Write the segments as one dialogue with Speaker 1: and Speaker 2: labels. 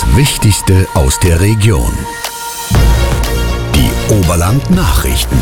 Speaker 1: Das Wichtigste aus der Region. Die Oberland-Nachrichten.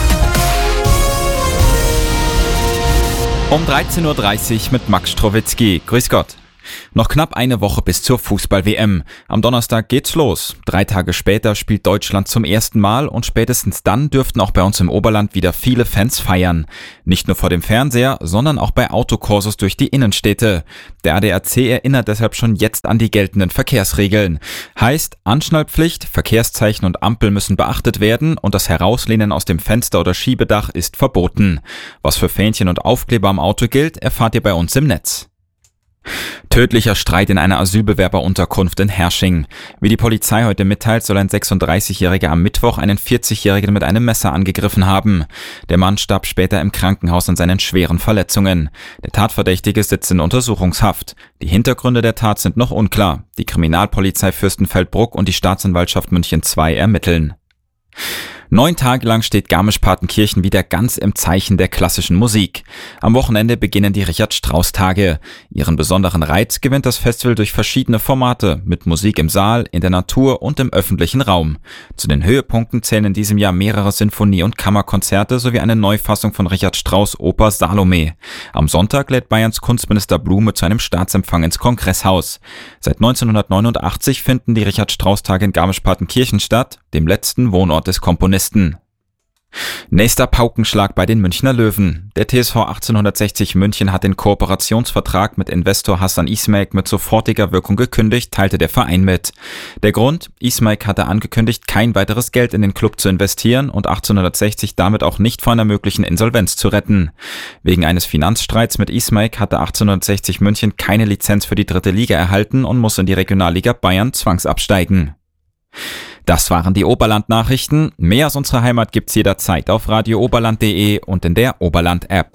Speaker 2: Um 13.30 Uhr mit Max Strowitzki. Grüß Gott. Noch knapp eine Woche bis zur Fußball-WM. Am Donnerstag geht's los. 3 Tage später spielt Deutschland zum ersten Mal und spätestens dann dürften auch bei uns im Oberland wieder viele Fans feiern. Nicht nur vor dem Fernseher, sondern auch bei Autokursus durch die Innenstädte. Der ADAC erinnert deshalb schon jetzt an die geltenden Verkehrsregeln. Heißt, Anschnallpflicht, Verkehrszeichen und Ampel müssen beachtet werden und das Herauslehnen aus dem Fenster oder Schiebedach ist verboten. Was für Fähnchen und Aufkleber am Auto gilt, erfahrt ihr bei uns im Netz. Tödlicher Streit in einer Asylbewerberunterkunft in Herrsching. Wie die Polizei heute mitteilt, soll ein 36-Jähriger am Mittwoch einen 40-Jährigen mit einem Messer angegriffen haben. Der Mann starb später im Krankenhaus an seinen schweren Verletzungen. Der Tatverdächtige sitzt in Untersuchungshaft. Die Hintergründe der Tat sind noch unklar. Die Kriminalpolizei Fürstenfeldbruck und die Staatsanwaltschaft München II ermitteln. 9 Tage lang steht Garmisch-Partenkirchen wieder ganz im Zeichen der klassischen Musik. Am Wochenende beginnen die Richard-Strauss-Tage. Ihren besonderen Reiz gewinnt das Festival durch verschiedene Formate mit Musik im Saal, in der Natur und im öffentlichen Raum. Zu den Höhepunkten zählen in diesem Jahr mehrere Sinfonie- und Kammerkonzerte sowie eine Neufassung von Richard Strauss' Oper Salome. Am Sonntag lädt Bayerns Kunstminister Blume zu einem Staatsempfang ins Kongresshaus. Seit 1989 finden die Richard-Strauss-Tage in Garmisch-Partenkirchen statt, dem letzten Wohnort des Komponisten. Nächster Paukenschlag bei den Münchner Löwen. Der TSV 1860 München hat den Kooperationsvertrag mit Investor Hassan Ismaik mit sofortiger Wirkung gekündigt, teilte der Verein mit. Der Grund? Ismaik hatte angekündigt, kein weiteres Geld in den Club zu investieren und 1860 damit auch nicht vor einer möglichen Insolvenz zu retten. Wegen eines Finanzstreits mit Ismaik hatte 1860 München keine Lizenz für die 3. Liga erhalten und muss in die Regionalliga Bayern zwangsabsteigen. Das waren die Oberland-Nachrichten. Mehr aus unserer Heimat gibt's jederzeit auf radiooberland.de und in der Oberland-App.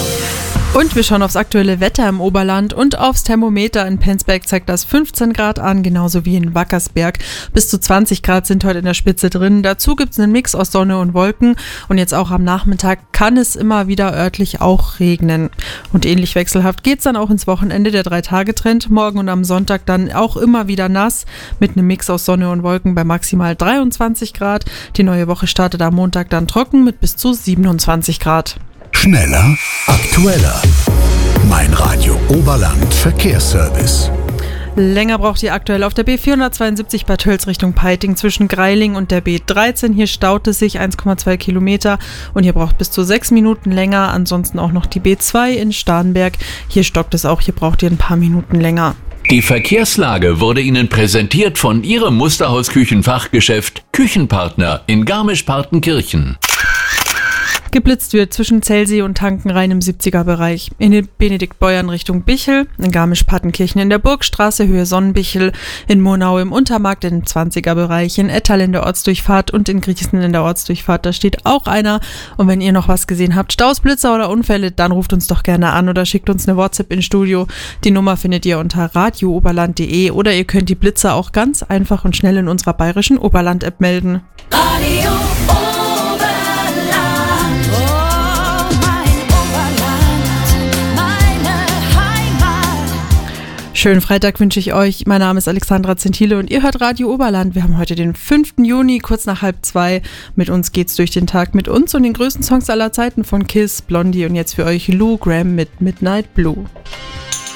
Speaker 3: Und wir schauen aufs aktuelle Wetter im Oberland und aufs Thermometer. In Penzberg zeigt das 15 Grad an, genauso wie in Wackersberg. Bis zu 20 Grad sind heute in der Spitze drin. Dazu gibt's einen Mix aus Sonne und Wolken. Und jetzt auch am Nachmittag kann es immer wieder örtlich auch regnen. Und ähnlich wechselhaft geht's dann auch ins Wochenende. Der 3-Tage-Trend. Morgen und am Sonntag dann auch immer wieder nass mit einem Mix aus Sonne und Wolken bei maximal 23 Grad. Die neue Woche startet am Montag dann trocken mit bis zu 27 Grad.
Speaker 1: Schneller, aktueller. Mein Radio Oberland Verkehrsservice.
Speaker 3: Länger braucht ihr aktuell auf der B472 Bad Tölz Richtung Peiting zwischen Greiling und der B13. Hier staut es sich 1,2 Kilometer und ihr braucht bis zu 6 Minuten länger. Ansonsten auch noch die B2 in Starnberg. Hier stockt es auch, hier braucht ihr ein paar Minuten länger.
Speaker 4: Die Verkehrslage wurde Ihnen präsentiert von Ihrem Musterhaus-Küchenfachgeschäft Küchenpartner in Garmisch-Partenkirchen.
Speaker 3: Geblitzt wird zwischen Zellsee und Tankenrhein im 70er-Bereich. In den Benedikt-Beuern Richtung Bichel, in Garmisch-Partenkirchen in der Burgstraße Höhe Sonnenbichel, in Murnau im Untermarkt im 20er-Bereich, in Ettal in der Ortsdurchfahrt und in Griechsen in der Ortsdurchfahrt. Da steht auch einer. Und wenn ihr noch was gesehen habt, Staus, Blitzer oder Unfälle, dann ruft uns doch gerne an oder schickt uns eine WhatsApp ins Studio. Die Nummer findet ihr unter radiooberland.de oder ihr könnt die Blitzer auch ganz einfach und schnell in unserer bayerischen Oberland-App melden.
Speaker 5: Radio
Speaker 3: Schönen Freitag wünsche ich euch. Mein Name ist Alexandra Zentile und ihr hört Radio Oberland. Wir haben heute den 5. Juni, kurz nach 1:30. Mit uns geht's durch den Tag mit uns und den größten Songs aller Zeiten von Kiss, Blondie und jetzt für euch Lou Gramm mit Midnight Blue.